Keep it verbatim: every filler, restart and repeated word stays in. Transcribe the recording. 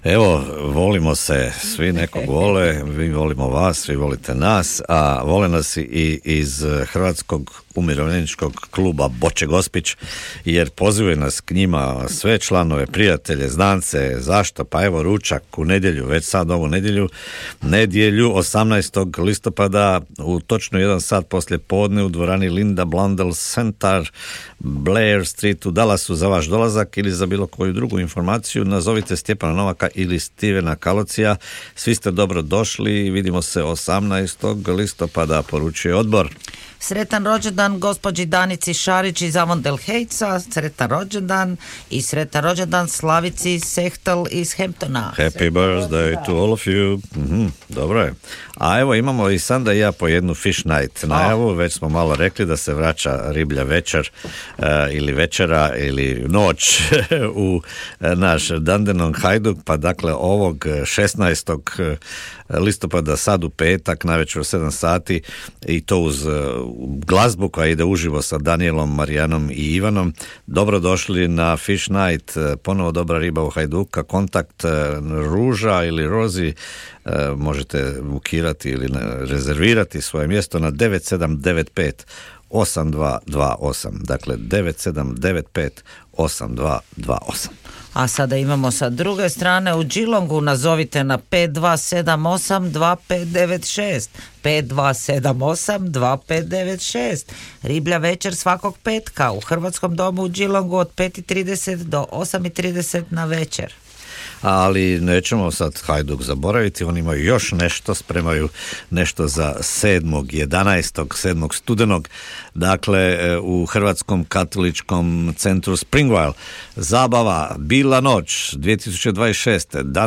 Evo, volimo se, svi nekog vole, vi volimo vas, vi volite nas, a vole nas i iz Hrvatskog umirovljeničkog kluba Boče Gospić, jer pozivaju nas k njima sve članove, prijatelje, znance. Zašto? Pa evo ručak u nedjelju, već sad ovu nedjelju, nedjelju osamnaestog listopada u točno jedan sat poslije podne u dvorani Linda Blundell Center, Blair Street u Dallasu. Za vaš dolazak ili za bilo koju drugu informaciju nazovite Stjepana Novaka ili Stevena Kalocija. Svi ste dobro došli, vidimo se osamnaestog listopada, poručuje odbor. Sretan rođendan gospođi Danici Šarić iz Avondale Heightsa, sretan rođendan i sretan rođendan Slavici Sehtel iz Hamptona. Happy birthday to all of you. Mm-hmm, dobro je. A evo imamo i Sanda i ja po jednu fish night najavu, već smo malo rekli da se vraća riblja večer uh, ili večera ili noć u naš Dandenong Hajduk, pa dakle ovog šesnaestog listopada sad u petak navečer u sedam sati i to uz glazbu koja ide uživo sa Danielom, Marijanom i Ivanom. Dobrodošli na Fish Night, ponovo dobra riba u Hajduka, kontakt Ruža ili Rozi, možete bukirati ili rezervirati svoje mjesto na devet sedam devet pet osam dva dva osam, dakle devet sedam devet pet osam dva dva osam. A sada imamo sa druge strane u Geelongu, nazovite na pet dva sedam osam dva pet devet šest, pet dva sedam osam dva pet devet šest. Riblja večer svakog petka u Hrvatskom domu u Geelongu od pet i trideset do osam i trideset na večer. Ali nećemo sad Hajduk zaboraviti, oni imaju još nešto, spremaju nešto za sedmog, jedanaestog, sedmog studenog, dakle u Hrvatskom katoličkom centru Springvale. Zabava Bila noć dvije tisuće dvadeset šeste.